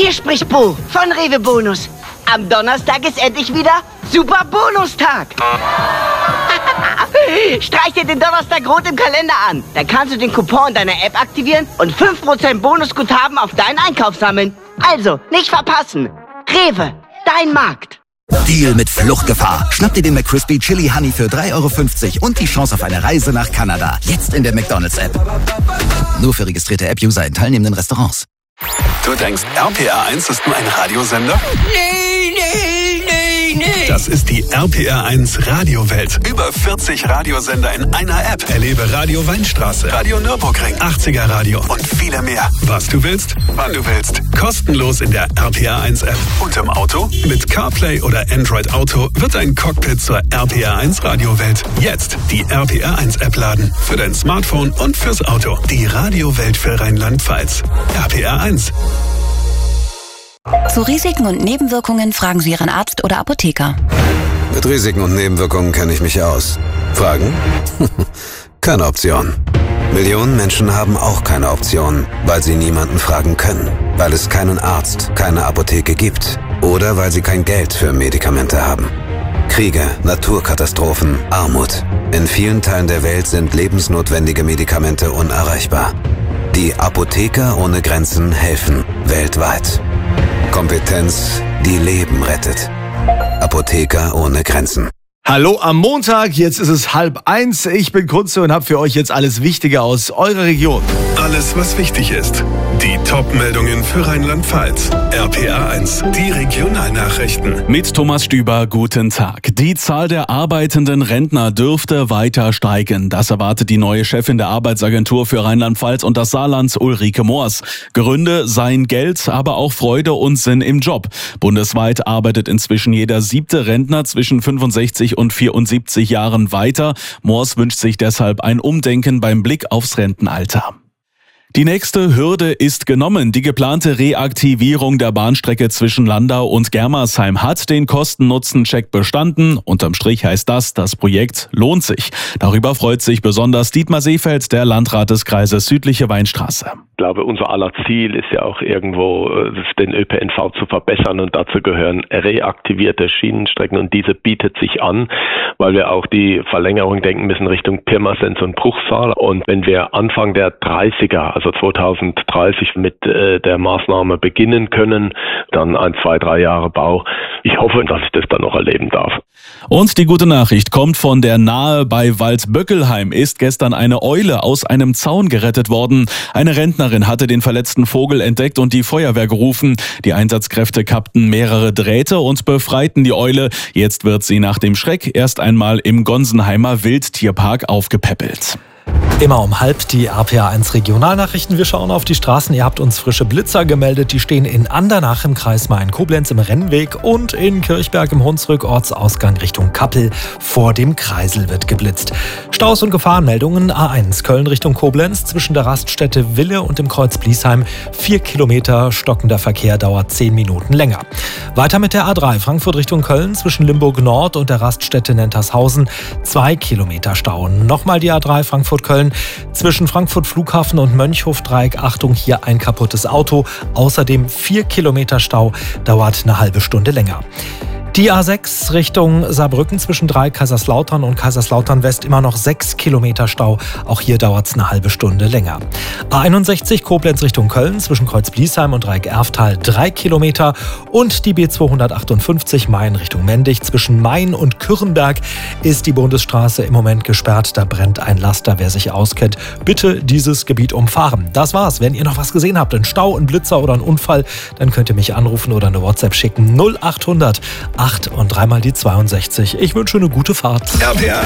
Hier spricht Bo von Rewe Bonus. Am Donnerstag ist endlich wieder Super Bonustag. Streich dir den Donnerstag rot im Kalender an. Dann kannst du den Coupon in deiner App aktivieren und 5% Bonusguthaben auf deinen Einkauf sammeln. Also, nicht verpassen. Rewe, dein Markt. Deal mit Fluchtgefahr. Schnapp dir den McCrispy Chili Honey für 3,50 € und die Chance auf eine Reise nach Kanada. Jetzt in der McDonald's-App. Nur für registrierte App-User in teilnehmenden Restaurants. Du denkst, RPR1 ist nur ein Radiosender? Nee. Das ist die RPR1 Radiowelt. Über 40 Radiosender in einer App. Erlebe Radio Weinstraße, Radio Nürburgring, 80er Radio und viele mehr. Was du willst, wann du willst. Kostenlos in der RPR1 App. Und im Auto? Mit CarPlay oder Android Auto wird ein Cockpit zur RPR1 Radiowelt. Jetzt die RPR1 App laden. Für dein Smartphone und fürs Auto. Die Radiowelt für Rheinland-Pfalz. RPR1. Zu Risiken und Nebenwirkungen fragen Sie Ihren Arzt oder Apotheker. Mit Risiken und Nebenwirkungen kenne ich mich aus. Fragen? Keine Option. Millionen Menschen haben auch keine Option, weil sie niemanden fragen können. Weil es keinen Arzt, keine Apotheke gibt. Oder weil sie kein Geld für Medikamente haben. Kriege, Naturkatastrophen, Armut. In vielen Teilen der Welt sind lebensnotwendige Medikamente unerreichbar. Die Apotheker ohne Grenzen helfen weltweit. Kompetenz, die Leben rettet. Apotheker ohne Grenzen. Hallo am Montag, jetzt ist es 12:30. Ich bin Kunze und habe für euch jetzt alles Wichtige aus eurer Region. Alles, was wichtig ist. Die Top-Meldungen für Rheinland-Pfalz. RPR1, die Regionalnachrichten. Mit Thomas Stüber, guten Tag. Die Zahl der arbeitenden Rentner dürfte weiter steigen. Das erwartet die neue Chefin der Arbeitsagentur für Rheinland-Pfalz und das Saarland, Ulrike Moors. Gründe seien Geld, aber auch Freude und Sinn im Job. Bundesweit arbeitet inzwischen jeder 7. Rentner zwischen 65 und 74 Jahren weiter. Moors wünscht sich deshalb ein Umdenken beim Blick aufs Rentenalter. Die nächste Hürde ist genommen. Die geplante Reaktivierung der Bahnstrecke zwischen Landau und Germersheim hat den Kosten-Nutzen-Check bestanden. Unterm Strich heißt das Projekt lohnt sich. Darüber freut sich besonders Dietmar Seefeld, der Landrat des Kreises Südliche Weinstraße. Ich glaube, unser aller Ziel ist ja auch irgendwo, den ÖPNV zu verbessern und dazu gehören reaktivierte Schienenstrecken und diese bietet sich an, weil wir auch die Verlängerung denken müssen Richtung Pirmasens und Bruchsal und wenn wir Anfang der 30er, also 2030 mit der Maßnahme beginnen können, dann 1, 2, 3 Jahre Bau. Ich hoffe, dass ich das dann noch erleben darf. Und die gute Nachricht kommt von der Nahe bei Waldböckelheim. Ist gestern eine Eule aus einem Zaun gerettet worden. Eine Rentnerin hatte den verletzten Vogel entdeckt und die Feuerwehr gerufen. Die Einsatzkräfte kappten mehrere Drähte und befreiten die Eule. Jetzt wird sie nach dem Schreck erst einmal im Gonsenheimer Wildtierpark aufgepäppelt. Immer um 12:30 die RPR1 Regionalnachrichten. Wir schauen auf die Straßen. Ihr habt uns frische Blitzer gemeldet. Die stehen in Andernach im Kreis Main-Koblenz im Rennweg und in Kirchberg im Hunsrück, Ortsausgang Richtung Kappel. Vor dem Kreisel wird geblitzt. Staus und Gefahrenmeldungen. A1 Köln Richtung Koblenz zwischen der Raststätte Wille und dem Kreuz Bliesheim. 4 Kilometer stockender Verkehr dauert 10 Minuten länger. Weiter mit der A3 Frankfurt Richtung Köln zwischen Limburg Nord und der Raststätte Nentershausen. 2 Kilometer Stau. Nochmal die A3 Frankfurt-Köln zwischen Frankfurt Flughafen und Mönchhof-Dreieck. Achtung, hier ein kaputtes Auto. Außerdem 4 Kilometer Stau, dauert eine halbe Stunde länger. Die A6 Richtung Saarbrücken zwischen Kaiserslautern und Kaiserslautern West immer noch 6 Kilometer Stau. Auch hier dauert es eine halbe Stunde länger. A61 Koblenz Richtung Köln zwischen Kreuz Bliesheim und Dreieck-Erftal 3 Kilometer. Und die B258 Main Richtung Mendig zwischen Main und Kürrenberg ist die Bundesstraße im Moment gesperrt. Da brennt ein Laster. Wer sich auskennt, bitte dieses Gebiet umfahren. Das war's. Wenn ihr noch was gesehen habt, einen Stau, einen Blitzer oder einen Unfall, dann könnt ihr mich anrufen oder eine WhatsApp schicken. 0800 8 und 3 mal die 62. Ich wünsche eine gute Fahrt. RPR